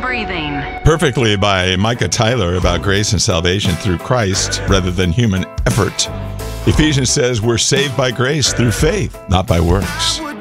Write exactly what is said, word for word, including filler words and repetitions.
breathing. Perfectly by Micah Tyler about grace and salvation through Christ rather than human effort. Ephesians says we're saved by grace through faith, not by works.